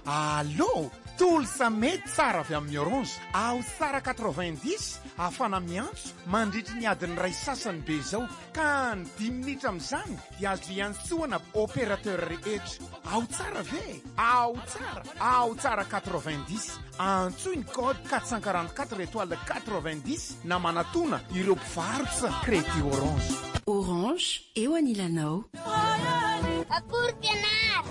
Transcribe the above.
Allô, tolsa mety tsara avy amin'ny Orange. Ao tsara 90 afana miantso mandritry ny adiny ray sasany be zao ka ny 10 minitra amin'izany dia azo iantsoana opérateur rehetra. Ao tsara ve? Ao tsara 90. Antsoy ny code 444 étoile 90 na manatona ireo mpivarotra crédit Orange. Orange, eo anilanao.